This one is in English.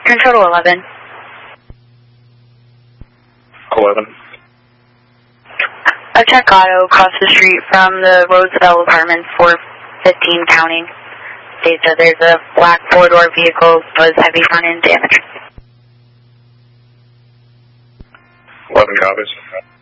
Control 11. 11. A check auto across the street from the Roseville Apartments, 415 County. States that there's a black four-door vehicle with heavy front-end damage. 11 copies.